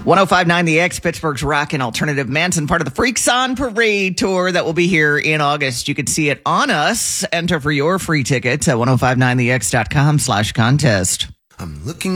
1059 The X, Pittsburgh's rock and alternative Manson, part of the Freaks on Parade tour that will be here in August. You can see it on us. Enter for your free tickets at 1059thex.com/contest. I'm looking